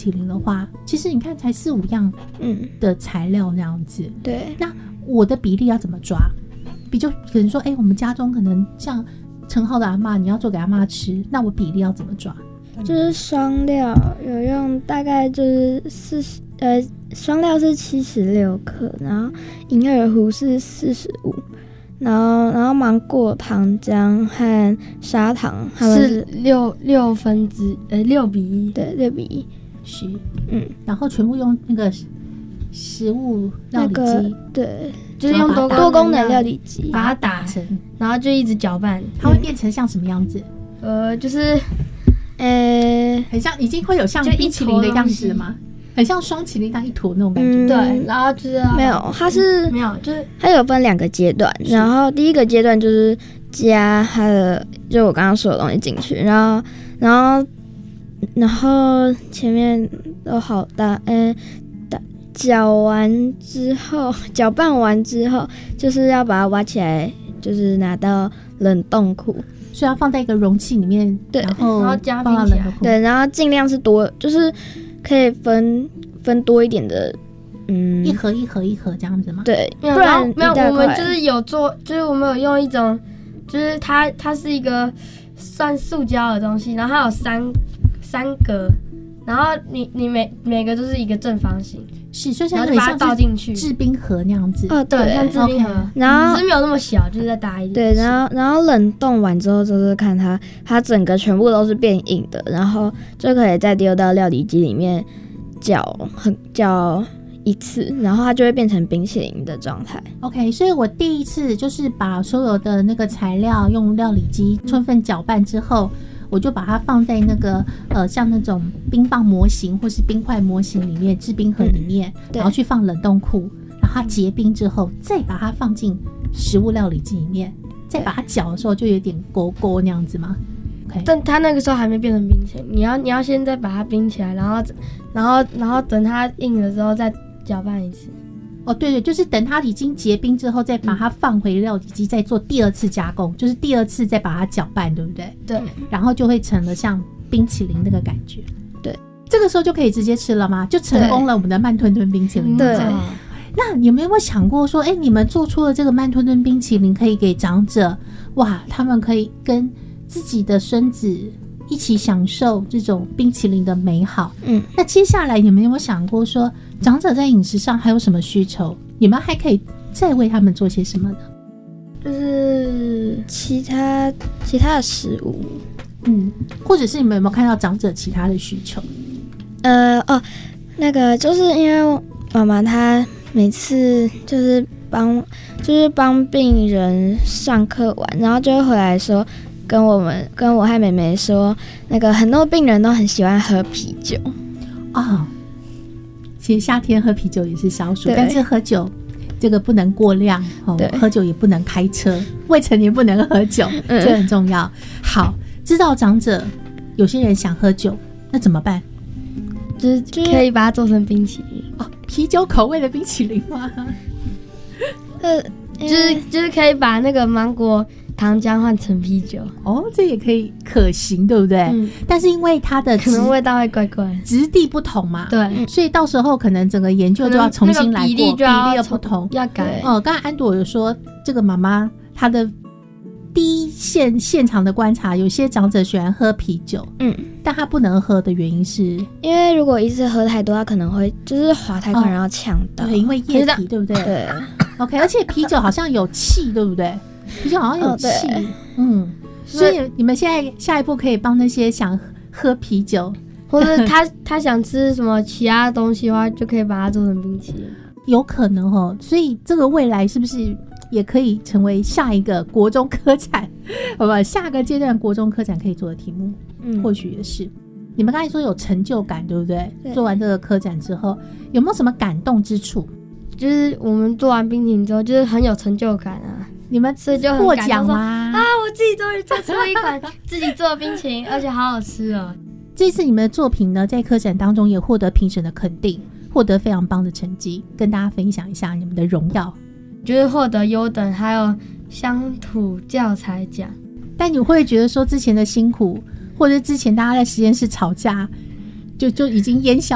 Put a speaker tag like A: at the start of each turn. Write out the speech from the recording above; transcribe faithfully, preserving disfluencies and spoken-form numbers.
A: 淇淋的话，其实你看才四五样的材料那样子。
B: 嗯、对，
A: 那我的比例要怎么抓？比就可能说，哎、欸，我们家中可能像陈浩的阿嬷，你要做给阿嬷吃，那我比例要怎么抓？
B: 就是双料有用，大概就是四十，呃，双料是七十六克，然后银耳糊是四十五。然后，然后芒果糖浆和砂糖，它们
C: 是六六分之呃六比一，
B: 对，六比一，
A: 是，
B: 嗯，
A: 然后全部用那个食物料理机、那個，
B: 对，
C: 就是用多
B: 多功能料理机
C: 把它打成，然后就一直搅拌，
A: 它会变成像什么样子？
C: 嗯、呃，就是，
B: 呃，
A: 很像，已经会有像冰淇淋的样子吗？很像双淇淋当一坨那种感觉，
C: 嗯、对，然后就是
B: 没有，它是
C: 没有，就是
B: 它有分两个阶段，然后第一个阶段就是加它的，就我刚刚说的东西进去，然后，然后，然后前面都好大，嗯、呃，搅完之后，搅拌完之后，就是要把它挖起来，就是拿到冷冻库，
A: 所以要放在一个容器里面，
B: 对，
A: 然后
C: 然后加
A: 放到冷冻库，
B: 对，然后尽量是多，就是可以分分多一点的，嗯，
A: 一盒一盒一盒这样子吗？
B: 对，
C: 没有，
B: 不然
C: 没有，我们就是有做，就是我们有用一种，就是它它是一个算塑胶的东西，然后它有三三格，然后你你每每个都是一个正方形，
A: 是，所以
C: 然后就把它倒进去，
A: 制冰盒那样子。
B: 哦，对，
C: 像制冰盒，
A: okay,
B: 然后
C: 只是没有那么小，就是再大一
B: 对，
C: 点。
B: 然后然后冷冻完之后，就是看它它整个全部都是变硬的，然后就可以再丢到料理机里面搅很搅一次，然后它就会变成冰淇淋的状态。
A: OK， 所以我第一次就是把所有的那个材料用料理机充分搅拌之后，我就把它放在那个呃像那种冰棒模型或是冰块模型里面，制冰盒里面，嗯、然后去放冷冻库，然后它结冰之后，再把它放进食物料理机里面，再把它搅的时候就有点勾勾那样子吗？ Okay.
C: 但它那个时候还没变成冰淇淋，你要你要先再把它冰起来，然后然后然后等它硬了之后再搅拌一次。
A: 哦，对对，就是等它已经结冰之后，再把它放回料理机，再做第二次加工，就是第二次再把它搅拌，对不对？
C: 对，
A: 然后就会成了像冰淇淋那个感觉。
B: 对，
A: 这个时候就可以直接吃了吗？就成功了我们的慢吞吞冰淇淋。
B: 对。
A: 那你们有没有想过说，哎，你们做出了这个慢吞吞冰淇淋，可以给长者，哇，他们可以跟自己的孙子一起享受这种冰淇淋的美好。
B: 嗯，
A: 那接下来你们有没有想过说，长者在饮食上还有什么需求？你们还可以再为他们做些什么呢？
B: 就是其他其他的食物，
A: 嗯，或者是你们有没有看到长者其他的需求？
B: 呃哦，那个就是因为妈妈她每次就是帮就是帮病人上课完，然后就会回来说。跟我们跟我和妹妹说，那个很多病人都很喜欢喝啤酒
A: 哦。其实夏天喝啤酒也是消暑，但是喝酒这个不能过量哦，喝酒也不能开车，未成年不能喝酒，嗯、这很重要。好，知道长者有些人想喝酒，那怎么办？
C: 就是可以把它做成冰淇淋
A: 哦，啤酒口味的冰淇淋吗？
B: 呃，
C: 就是就是可以把那个芒果糖浆换成啤酒
A: 哦，这也可以可行，对不对？嗯，但是因为它的
C: 可能味道会怪怪，
A: 质地不同嘛，
C: 对，
A: 所以到时候可能整个研究就要重新来过，
C: 比例就要
A: 比例不同，
C: 要改。
A: 哦，刚才安朵有说，这个妈妈她的第一线现场的观察，有些长者喜欢喝啤酒，
B: 嗯，
A: 但他不能喝的原因是，
B: 因为如果一次喝太多，他可能会就是滑太快，然后呛到，
A: 对，因为液体，对不对？
B: 对
A: ，OK， 而且啤酒好像有气，对不对？啤酒好像有气，哦、嗯，所以你们现在下一步可以帮那些想喝啤酒，
C: 或者他他想吃什么其他东西的话，就可以把它做成冰淇淋，
A: 有可能哦。所以这个未来是不是也可以成为下一个国中科展，好吧？下个阶段国中科展可以做的题目，嗯，或许也是。你们刚才说有成就感，对不对？对，做完这个科展之后，有没有什么感动之处？
C: 就是我们做完冰淇淋之后，就是很有成就感啊。
A: 你们
C: 所以就
A: 获奖吗？
C: 啊，我自己终于做出了一款自己做的冰淇淋，而且好好吃哦。
A: 这次你们的作品呢，在科展当中也获得评审的肯定，获得非常棒的成绩，跟大家分享一下你们的荣耀。
C: 就是获得优等，还有乡土教材奖。
A: 但你会觉得说之前的辛苦，或者之前大家在实验室吵架，就就已经烟消